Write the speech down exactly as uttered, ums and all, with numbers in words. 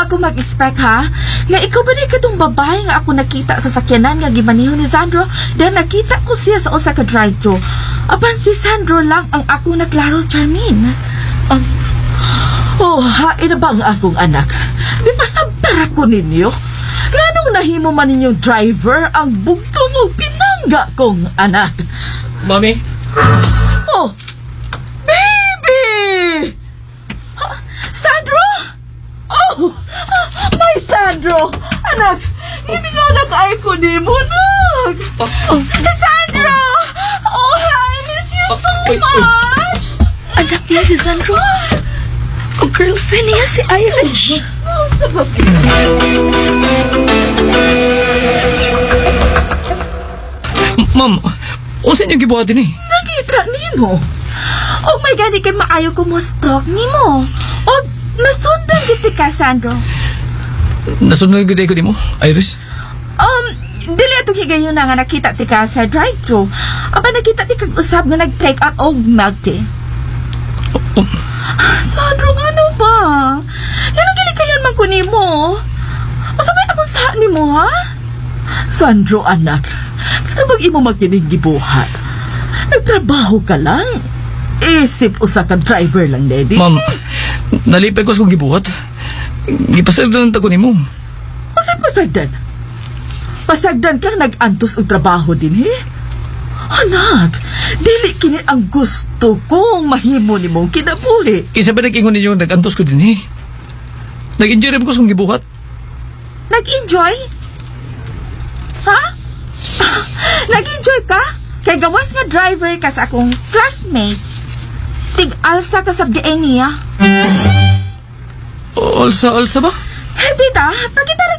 Wa ko mag-expect ha. Nga ikaw ba ni katong babae nga ako nakita sa sakyanan nga gimaniho ni Sandro, dan nakita ko siya sa usa ka drive-thru. Apan si Sandro lang ang ako naklaro, Charmaine. Um, Oh, hain na ba ang akong anak? Di ba sabtara ko ninyo? Nganong nahimo man ninyong driver ang bugtong o pinangga kong anak? Mami? Oh, baby! Ha? Sandro? Oh, my Sandro! Anak, himingaw na kaay ko ni mo, anak! Oh, Sandro! Oh, I miss you so Wait, wait. much! Anak niya si Sandro. O girlfriend niya si Irish. Oh, sa babi. Ma'am, usan yung gibuhat din eh. Nakita nimo. O may gani kay maayo ko mo stalk ni mo. O nasundan kita ka, Sandro. Nasunod gid ko di mo, Iris. Um, dili atong higayon na nga nakita ti ka sa drive-thru. Aba nakita ti kag usab nga nag-take out og milk tea. Um, Sandro, ano ba? Yan ang gilikayan man ko ni mo. O sabay akong sa ni mo, ha? Sandro, anak, ano bang imo magkinig gibuhat? Nagtrabaho ka lang. Isip usa ka driver lang, Daddy. ma'am, nalipay ko sa kong gibuhat. Gipasagdan ta ko nimo. Masay pasagdan. Pasagdan kang nag-antos og trabaho din, he? Anak, dili kini ang gusto kong mahimo ni mong kinabuhi. Kinsa ba nag-ingon ninyo nag-antos ko din eh? Nag-enjoy rin ko sa kong gibuhat. Nag-enjoy? Ha? Nag-enjoy ka? Kay gawas nga driver ka sa akong classmate. Tig-alsa ka sa diay niya. Alsa, alsa ba? Eh, tita, pakita